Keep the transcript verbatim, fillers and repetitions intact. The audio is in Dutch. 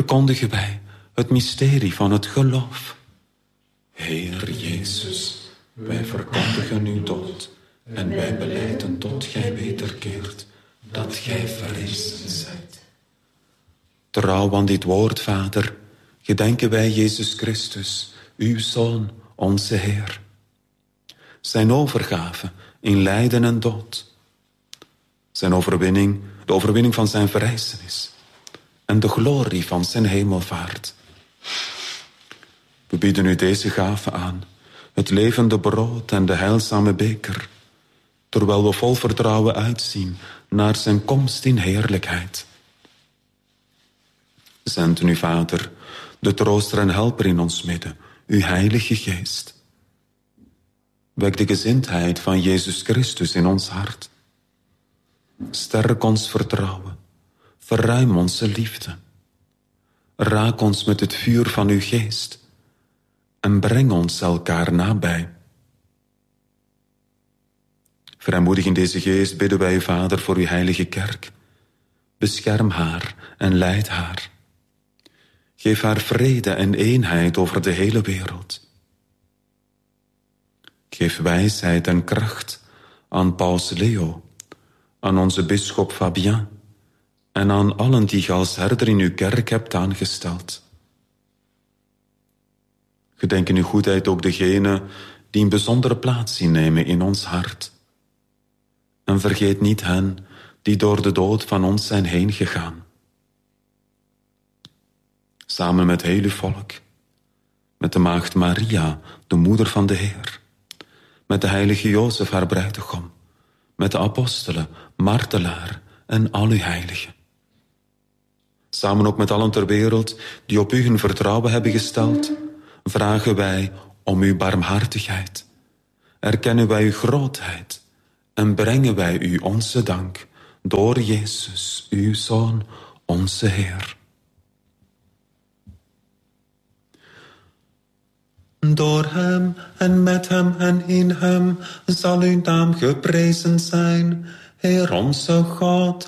verkondigen wij het mysterie van het geloof. Heer Jezus, wij verkondigen uw dood en wij belijden tot gij wederkeert, dat gij verrezen zijt. Trouw aan dit woord, Vader, gedenken wij Jezus Christus, uw Zoon, onze Heer. Zijn overgave in lijden en dood. Zijn overwinning, de overwinning van zijn verrijzenis. En de glorie van zijn hemelvaart. We bieden u deze gave aan, het levende brood en de heilzame beker, terwijl we vol vertrouwen uitzien naar zijn komst in heerlijkheid. Zend nu, Vader, de trooster en helper in ons midden, uw heilige geest. Wek de gezindheid van Jezus Christus in ons hart. Sterk ons vertrouwen, verruim onze liefde. Raak ons met het vuur van uw geest en breng ons elkaar nabij. Vrijmoedig in deze geest bidden wij, Vader, voor uw heilige kerk. Bescherm haar en leid haar. Geef haar vrede en eenheid over de hele wereld. Geef wijsheid en kracht aan Paus Leo, aan onze bisschop Fabien en aan allen die ge als herder in uw kerk hebt aangesteld. Gedenk in uw goedheid ook degenen die een bijzondere plaats innemen in ons hart. En vergeet niet hen die door de dood van ons zijn heen gegaan. Samen met heel uw volk, met de maagd Maria, de moeder van de Heer, met de heilige Jozef, haar bruidegom, met de apostelen, martelaar en al uw heiligen. Samen ook met allen ter wereld die op u hun vertrouwen hebben gesteld, vragen wij om uw barmhartigheid. Erkennen wij uw grootheid en brengen wij u onze dank door Jezus, uw Zoon, onze Heer. Door hem en met hem en in hem zal uw naam geprezen zijn, Heer onze God